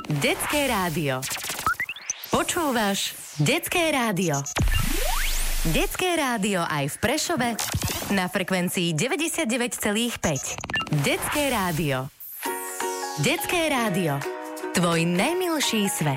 Detské rádio. Počúvaš Detské rádio. Detské rádio aj v Prešove na frekvencii 99,5. Detské rádio. Detské rádio. Tvoj najmilší svet.